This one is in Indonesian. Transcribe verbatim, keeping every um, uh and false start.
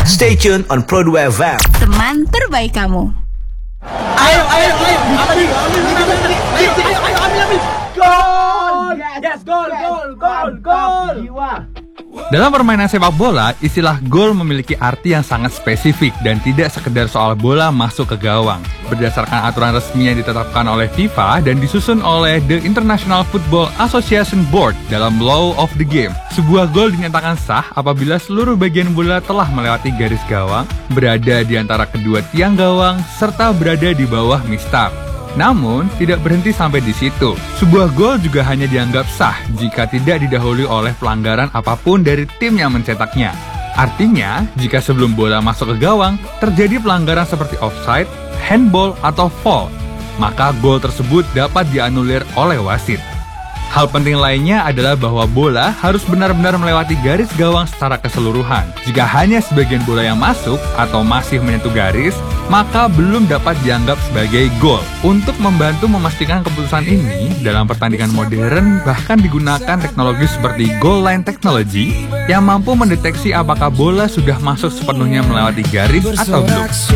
Stay tuned on Pro dua F M. Teman terbaik kamu. Ayo, ayo, ayo, ambil, ambil, ambil, ambil, ayo, ayo, ayo, ambil, ambil, gol, yes, gol, gol, gol, gol. Dalam permainan sepak bola, istilah gol memiliki arti yang sangat spesifik dan tidak sekedar soal bola masuk ke gawang. Berdasarkan aturan resmi yang ditetapkan oleh FIFA dan disusun oleh The International Football Association Board dalam Law of the Game, sebuah gol dinyatakan sah apabila seluruh bagian bola telah melewati garis gawang, berada di antara kedua tiang gawang, serta berada di bawah mistar. Namun, tidak berhenti sampai di situ. Sebuah gol juga hanya dianggap sah jika tidak didahului oleh pelanggaran apapun dari tim yang mencetaknya. Artinya, jika sebelum bola masuk ke gawang, terjadi pelanggaran seperti offside, handball, atau foul, maka gol tersebut dapat dianulir oleh wasit. Hal penting lainnya adalah bahwa bola harus benar-benar melewati garis gawang secara keseluruhan. Jika hanya sebagian bola yang masuk atau masih menyentuh garis, maka belum dapat dianggap sebagai gol. Untuk membantu memastikan keputusan ini, dalam pertandingan modern bahkan digunakan teknologi seperti goal line technology yang mampu mendeteksi apakah bola sudah masuk sepenuhnya melewati garis atau belum.